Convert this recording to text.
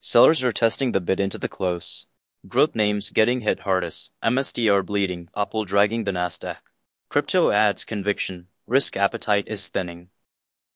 Sellers are testing the bid into the close. Growth names getting hit hardest. MSTR bleeding, Apple dragging the Nasdaq. Crypto adds conviction. Risk appetite is thinning.